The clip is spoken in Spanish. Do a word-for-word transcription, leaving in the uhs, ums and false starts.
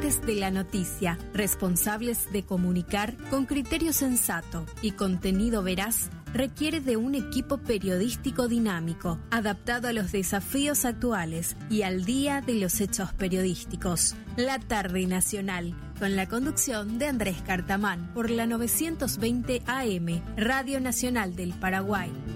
portadores de la noticia, responsables de comunicar con criterio sensato y contenido veraz, requiere de un equipo periodístico dinámico, adaptado a los desafíos actuales y al día de los hechos periodísticos. La Tarde Nacional, con la conducción de Andrés Cartamán, por la novecientos veinte A M, Radio Nacional del Paraguay.